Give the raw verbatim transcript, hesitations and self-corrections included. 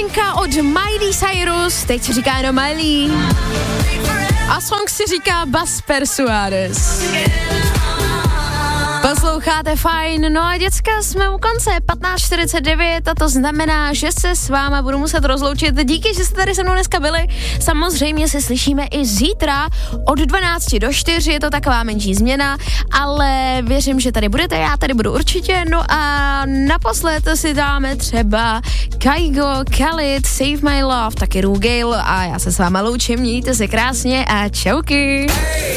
novinka od Miley Cyrus, teď si říká jenom Miley. A song si říká Bas Persuades. Posloucháte fajn, no a děcka, jsme u konce, patnáct čtyřicet devět a to znamená, že se s váma budu muset rozloučit. Díky, že jste tady se mnou dneska byli. Samozřejmě se slyšíme i zítra od dvanácti do čtyř, je to taková menší změna, ale věřím, že tady budete, já tady budu určitě. No a naposled si dáme třeba Kygo, Khalid, Save My Love, taky Rugale a já se s váma loučím, mějte se krásně a čauky.